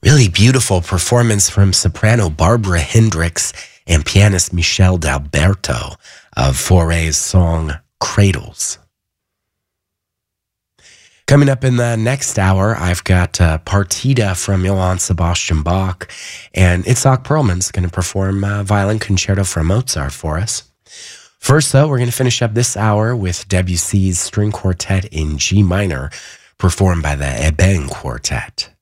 Really beautiful performance from soprano Barbara Hendricks and pianist Michelle D'Alberto of Fauré's song Cradles. Coming up in the next hour, I've got Partita from Johann Sebastian Bach, and Itzhak Perlman's going to perform Violin Concerto from Mozart for us. First, though, we're going to finish up this hour with Debussy's String Quartet in G minor, performed by the Eben Quartet.